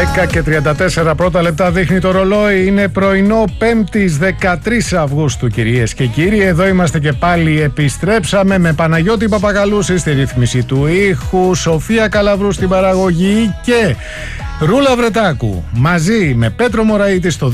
Και 34 πρώτα λεπτά δείχνει το ρολόι. Είναι πρωινό 5ης 13 Αυγούστου, κυρίες και κύριοι. Εδώ είμαστε και πάλι. Επιστρέψαμε με Παναγιώτη Παπαγαλούση στη ρύθμιση του ήχου, Σοφία Καλαβρού στην παραγωγή και Ρούλα Βρετάκου μαζί με Πέτρο Μωραήτη στο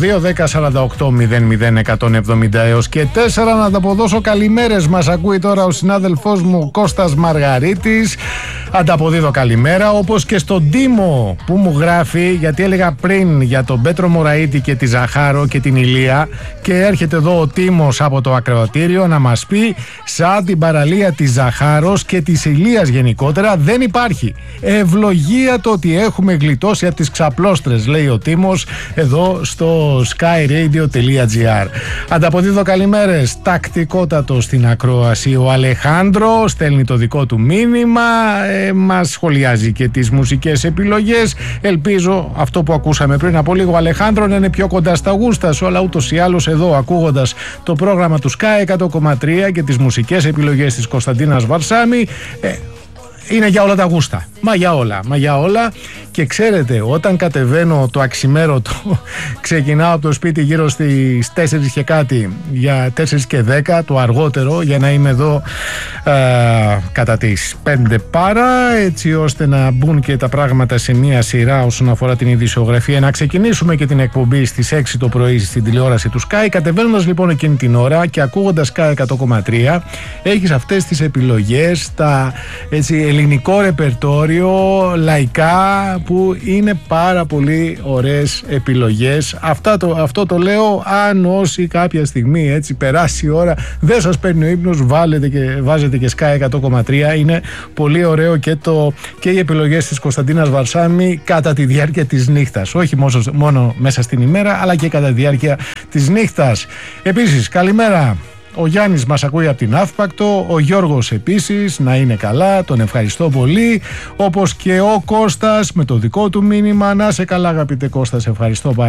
2-10-48-00-170 έως και 4. Να ανταποδώσω καλημέρες. Μας ακούει τώρα ο συνάδελφός μου Κώστας Μαργαρίτης. Ανταποδίδω καλημέρα, όπως και στον Τίμο που μου γράφει, γιατί έλεγα πριν για τον Πέτρο Μωραήτη και τη Ζαχάρο και την Ηλία, και έρχεται εδώ ο Τίμος από το ακροατήριο να μας πει, σαν την παραλία της Ζαχάρος και της Ηλίας γενικότερα δεν υπάρχει ευλογία το ότι έχουμε γλιτώσει από τις ξαπλώστρες, λέει ο Τίμος εδώ στο skyradio.gr. Ανταποδίδω καλημέρες τακτικότατο στην ακρόαση ο Αλεχάνδρο, στέλνει το δικό του μήνυμα, μας σχολιάζει και τις μουσικές επιλογές. Ελπίζω αυτό που ακούσαμε πριν από λίγο, Αλεχάνδρο, να είναι πιο κοντά στα γούστα σου, αλλά ούτως ή άλλως εδώ ακούγοντας το πρόγραμμα του Sky 100,3 και τις μουσικές επιλογές της Κωνσταντίνας Βαρσάμι, είναι για όλα τα γούστα. Μα για όλα. Και ξέρετε, όταν κατεβαίνω το αξιμέρωτο, ξεκινάω από το σπίτι γύρω στις 4 και κάτι, για 4 και 10 το αργότερο, για να είμαι εδώ κατά τις 5 παρά, έτσι ώστε να μπουν και τα πράγματα σε μία σειρά όσον αφορά την ειδησιογραφία. Να ξεκινήσουμε και την εκπομπή στις 6 το πρωί στην τηλεόραση του Sky. Κατεβαίνοντας λοιπόν εκείνη την ώρα και ακούγοντας Sky 100,3, έχεις αυτές τις επιλογές, τα έτσι ελληνικό ρεπερτόριο, λαϊκά, που είναι πάρα πολύ ωραίες επιλογές. Αυτό το λέω αν όσοι κάποια στιγμή έτσι περάσει η ώρα, δεν σας παίρνει ο ύπνος, βάζετε και Sky 100,3. Είναι πολύ ωραίο και οι επιλογές της Κωνσταντίνας Βαρσάμι κατά τη διάρκεια της νύχτας, όχι μόνο μέσα στην ημέρα, αλλά και κατά τη διάρκεια της νύχτας. Επίσης, καλημέρα. Ο Γιάννης μας ακούει από την Αύπακτο, ο Γιώργος επίσης, να είναι καλά, τον ευχαριστώ πολύ, όπως και ο Κώστας με το δικό του μήνυμα. Να σε καλά, αγαπητέ Κώστα, σε ευχαριστώ πάρα